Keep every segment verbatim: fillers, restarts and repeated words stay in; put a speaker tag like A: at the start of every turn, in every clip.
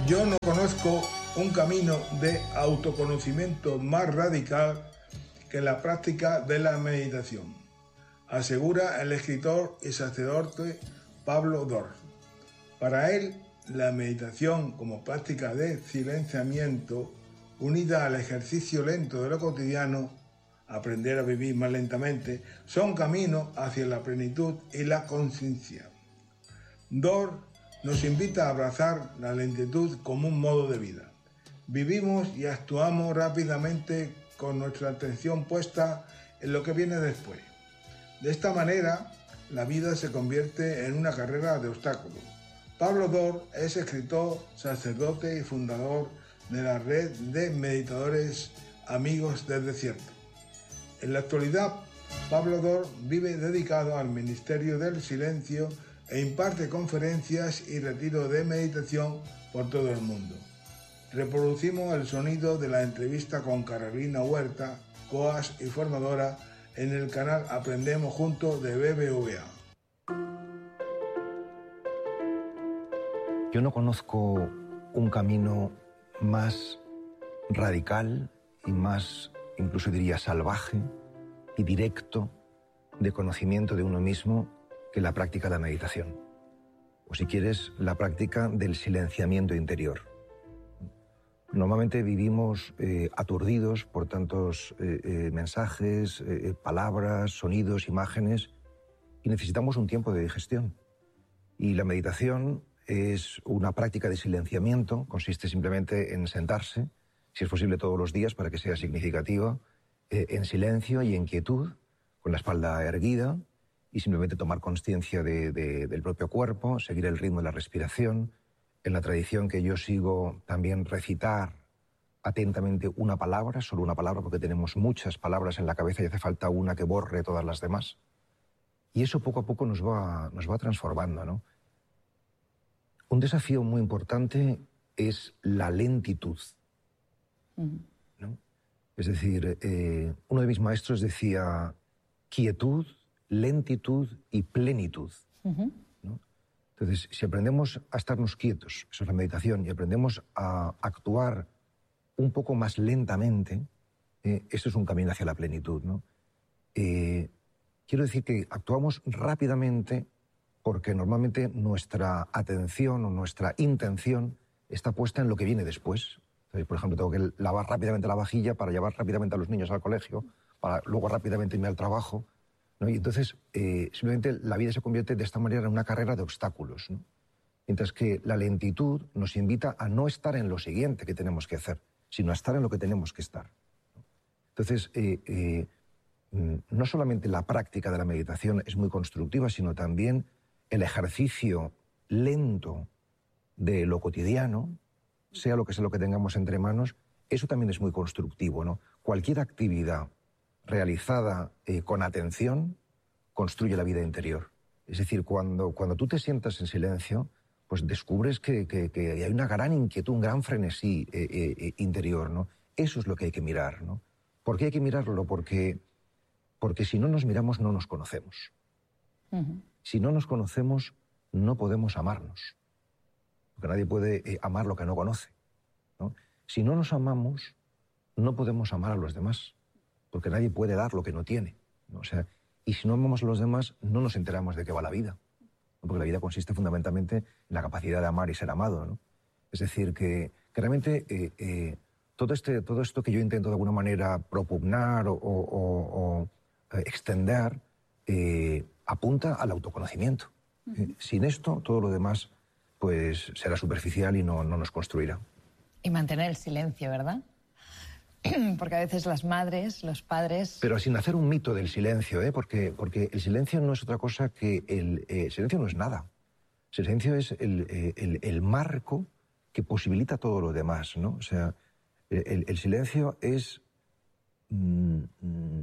A: Yo no conozco un camino de autoconocimiento más radical que la práctica de la meditación, asegura el escritor y sacerdote Pablo Dor. Para él, la meditación como práctica de silenciamiento, unida al ejercicio lento de lo cotidiano, aprender a vivir más lentamente, son caminos hacia la plenitud y la conciencia. Dor nos invita a abrazar la lentitud como un modo de vida. Vivimos y actuamos rápidamente con nuestra atención puesta en lo que viene después. De esta manera, la vida se convierte en una carrera de obstáculos. Pablo Dor es escritor, sacerdote y fundador de la red de meditadores Amigos del Desierto. En la actualidad, Pablo Dor vive dedicado al ministerio del silencio e imparte conferencias y retiros de meditación por todo el mundo. Reproducimos el sonido de la entrevista con Carolina Huerta, coach y formadora, en el canal Aprendemos Juntos de B B V A.
B: Yo no conozco un camino más radical y más, incluso diría, salvaje y directo de conocimiento de uno mismo que la práctica de la meditación. O si quieres, la práctica del silenciamiento interior. Normalmente vivimos eh, aturdidos por tantos eh, eh, mensajes, eh, palabras, sonidos, imágenes, y necesitamos un tiempo de digestión. Y la meditación es una práctica de silenciamiento, consiste simplemente en sentarse, si es posible todos los días para que sea significativa, eh, en silencio y en quietud, con la espalda erguida, y simplemente tomar conciencia de, de, del propio cuerpo, seguir el ritmo de la respiración. En la tradición que yo sigo, también recitar atentamente una palabra, solo una palabra, porque tenemos muchas palabras en la cabeza y hace falta una que borre todas las demás. Y eso poco a poco nos va, nos va transformando, ¿no? Un desafío muy importante es la lentitud, ¿no? Es decir, eh, uno de mis maestros decía quietud, lentitud y plenitud, uh-huh. ¿no? Entonces, si aprendemos a estarnos quietos, eso es la meditación, y aprendemos a actuar un poco más lentamente, eh, eso es un camino hacia la plenitud, ¿no? Eh, quiero decir que actuamos rápidamente porque normalmente nuestra atención o nuestra intención está puesta en lo que viene después. Entonces, por ejemplo, tengo que lavar rápidamente la vajilla para llevar rápidamente a los niños al colegio, para luego rápidamente irme al trabajo, ¿no? Y entonces, eh, simplemente la vida se convierte de esta manera en una carrera de obstáculos, ¿no? Mientras que la lentitud nos invita a no estar en lo siguiente que tenemos que hacer, sino a estar en lo que tenemos que estar, ¿no? Entonces, eh, eh, no solamente la práctica de la meditación es muy constructiva, sino también el ejercicio lento de lo cotidiano, sea lo que sea lo que tengamos entre manos, eso también es muy constructivo, ¿no? Cualquier actividad realizada eh, con atención construye la vida interior. Es decir, cuando, cuando tú te sientas en silencio, pues descubres que, que, que hay una gran inquietud, un gran frenesí eh, eh, interior, ¿no? Eso es lo que hay que mirar, ¿no? ¿Por qué hay que mirarlo? Porque, porque si no nos miramos no nos conocemos. Uh-huh. Si no nos conocemos no podemos amarnos, porque nadie puede eh, amar lo que no conoce, ¿no? Si no nos amamos no podemos amar a los demás, porque nadie puede dar lo que no tiene, ¿no? O sea, y si no amamos a los demás, no nos enteramos de qué va la vida, ¿no? Porque la vida consiste fundamentalmente en la capacidad de amar y ser amado, ¿no? Es decir, que, que realmente eh, eh, todo, este, todo esto que yo intento de alguna manera propugnar o, o, o, o eh, extender, eh, apunta al autoconocimiento. Uh-huh. Eh, sin esto, todo lo demás pues, será superficial y no, no nos construirá.
C: Y mantener el silencio, ¿verdad? Porque a veces las madres, los padres...
B: Pero sin hacer un mito del silencio, ¿eh? Porque, porque el silencio no es otra cosa que... El, eh, el silencio no es nada. El silencio es el, el, el marco que posibilita todo lo demás, ¿no? O sea, el, el silencio es mm, mm,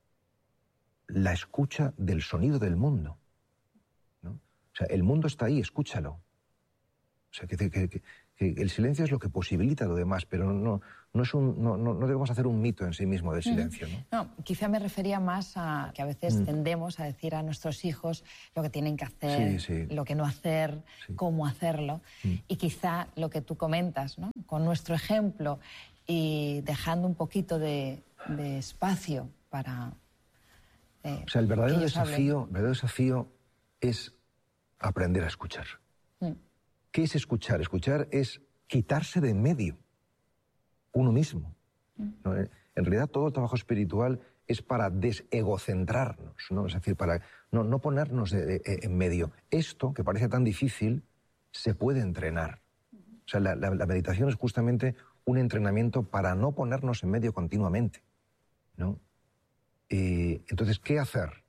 B: la escucha del sonido del mundo, ¿no? O sea, el mundo está ahí, escúchalo. O sea, que, que, que, que el silencio es lo que posibilita lo demás, pero no, no, es un, no, no, no debemos hacer un mito en sí mismo del silencio, ¿no?
C: No, quizá me refería más a que a veces mm. tendemos a decir a nuestros hijos lo que tienen que hacer, sí, sí. lo que no hacer, sí. cómo hacerlo. Mm. Y quizá lo que tú comentas, ¿no? Con nuestro ejemplo y dejando un poquito de, de espacio para... Eh,
B: o sea, el verdadero desafío, el verdadero desafío es aprender a escuchar. Mm. ¿Qué es escuchar? Escuchar es quitarse de en medio uno mismo. ¿No? En realidad todo el trabajo espiritual es para desegocentrarnos, ¿no? Es decir, para no, no ponernos de, de, en medio. Esto, que parece tan difícil, se puede entrenar. O sea, la, la, la meditación es justamente un entrenamiento para no ponernos en medio continuamente, ¿no? Eh, entonces, ¿qué hacer?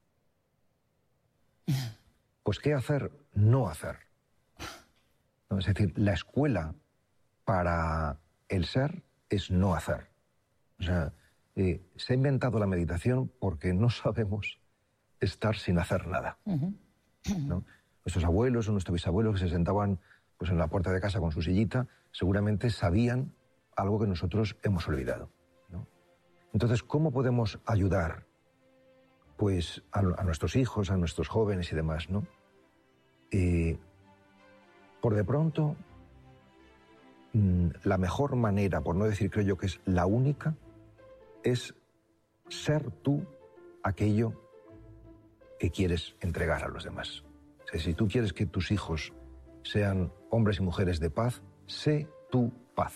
B: Pues ¿qué hacer? No hacer. ¿No? Es decir, la escuela para el ser es no hacer. O sea, eh, se ha inventado la meditación porque no sabemos estar sin hacer nada. Uh-huh. ¿No? Nuestros abuelos o nuestros bisabuelos que se sentaban pues, en la puerta de casa con su sillita, seguramente sabían algo que nosotros hemos olvidado, ¿no? Entonces, ¿cómo podemos ayudar pues, a, a nuestros hijos, a nuestros jóvenes y demás, ¿no? Eh, por de pronto, mmm, la mejor manera, por no decir creo yo que es la única, es ser tú aquello que quieres entregar a los demás. O sea, si tú quieres que tus hijos sean hombres y mujeres de paz, sé tú paz.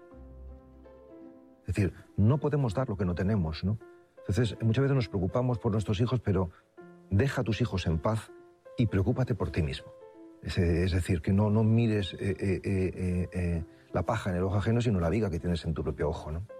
B: Es decir, no podemos dar lo que no tenemos, ¿no? Entonces, muchas veces nos preocupamos por nuestros hijos, pero deja a tus hijos en paz y preocúpate por ti mismo. Es, es decir, que no, no mires eh, eh, eh, eh, la paja en el ojo ajeno, sino la viga que tienes en tu propio ojo, ¿no?